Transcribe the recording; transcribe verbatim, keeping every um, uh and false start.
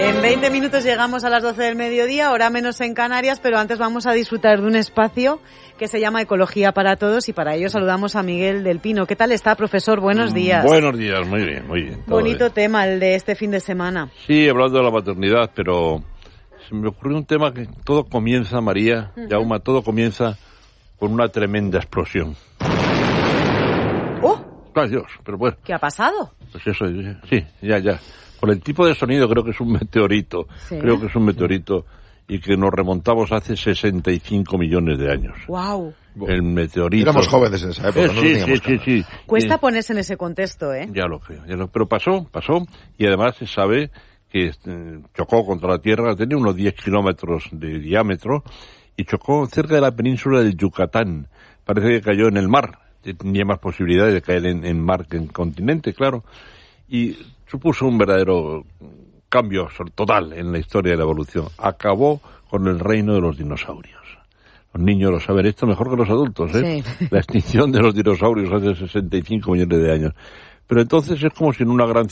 En veinte minutos llegamos a las doce del mediodía, hora menos en Canarias, pero antes vamos a disfrutar de un espacio que se llama Ecología para Todos y para ello saludamos a Miguel del Pino. ¿Qué tal está, profesor? Buenos días. Buenos días, muy bien, muy bien. Bonito bien. tema el de este fin de semana. Sí, hablando de la maternidad, pero se me ocurrió un tema que todo comienza, María, uh-huh. Yauma, todo comienza con una tremenda explosión. ¡Oh! ¡Ay, Dios! Pero bueno. ¿Qué ha pasado? Pues eso, sí, ya, ya. Por el tipo de sonido creo que es un meteorito, ¿sí? Creo que es un meteorito y que nos remontamos hace sesenta y cinco millones de años. ¡Wow! El meteorito. Éramos jóvenes en esa época, eh, no sí, teníamos sí, sí, sí. Cuesta eh, ponerse en ese contexto, ¿eh? Ya lo creo, ya lo, pero pasó, pasó, y además se sabe que eh, chocó contra la Tierra, tenía unos diez kilómetros de diámetro, y chocó cerca de la península del Yucatán. Parece que cayó en el mar, tenía más posibilidades de caer en, en mar que en continente, claro, y supuso un verdadero cambio total en la historia de la evolución. Acabó con el reino de los dinosaurios. Los niños lo saben esto mejor que los adultos, ¿eh? Sí. La extinción de los dinosaurios hace sesenta y cinco millones de años. Pero entonces es como si en una gran